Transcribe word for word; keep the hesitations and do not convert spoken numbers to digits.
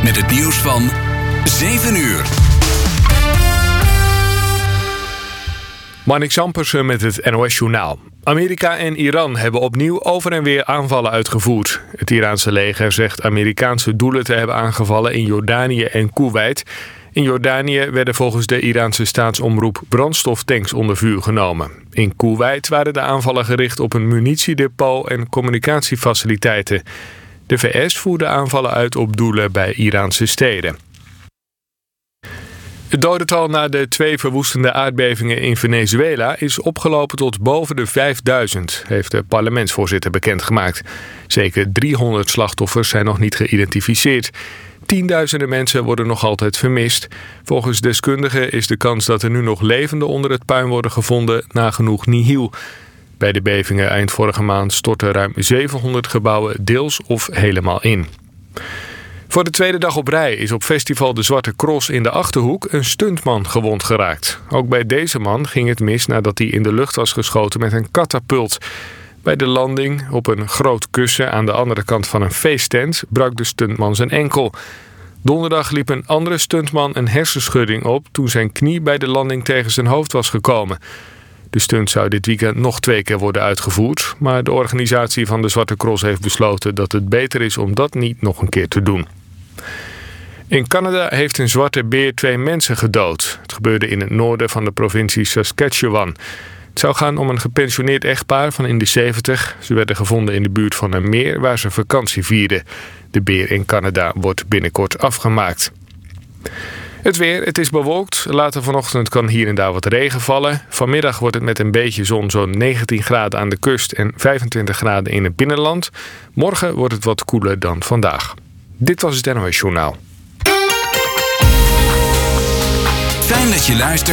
met het nieuws van zeven uur. Marnix Ampersen met het N O S-journaal. Amerika en Iran hebben opnieuw over en weer aanvallen uitgevoerd. Het Iraanse leger zegt Amerikaanse doelen te hebben aangevallen in Jordanië en Koeweit. In Jordanië werden volgens de Iraanse staatsomroep brandstoftanks onder vuur genomen. In Koeweit waren de aanvallen gericht op een munitiedepot en communicatiefaciliteiten. De V S voerde aanvallen uit op doelen bij Iraanse steden. Het dodental na de twee verwoestende aardbevingen in Venezuela is opgelopen tot boven de vijfduizend, heeft de parlementsvoorzitter bekendgemaakt. Zeker driehonderd slachtoffers zijn nog niet geïdentificeerd. Tienduizenden mensen worden nog altijd vermist. Volgens deskundigen is de kans dat er nu nog levenden onder het puin worden gevonden nagenoeg nihil. Bij de bevingen eind vorige maand stortten ruim zevenhonderd gebouwen deels of helemaal in. Voor de tweede dag op rij is op festival De Zwarte Cross in de Achterhoek een stuntman gewond geraakt. Ook bij deze man ging het mis nadat hij in de lucht was geschoten met een katapult. Bij de landing op een groot kussen aan de andere kant van een feesttent brak de stuntman zijn enkel. Donderdag liep een andere stuntman een hersenschudding op toen zijn knie bij de landing tegen zijn hoofd was gekomen. De stunt zou dit weekend nog twee keer worden uitgevoerd, maar de organisatie van de Zwarte Cross heeft besloten dat het beter is om dat niet nog een keer te doen. In Canada heeft een zwarte beer twee mensen gedood. Het gebeurde in het noorden van de provincie Saskatchewan. Het zou gaan om een gepensioneerd echtpaar van in de zeventig. Ze werden gevonden in de buurt van een meer waar ze vakantie vierden. De beer in Canada wordt binnenkort afgemaakt. Het weer, het is bewolkt. Later vanochtend kan hier en daar wat regen vallen. Vanmiddag wordt het met een beetje zon zo'n negentien graden aan de kust en vijfentwintig graden in het binnenland. Morgen wordt het wat koeler dan vandaag. Dit was het N O S Journaal. Fijn dat je luistert.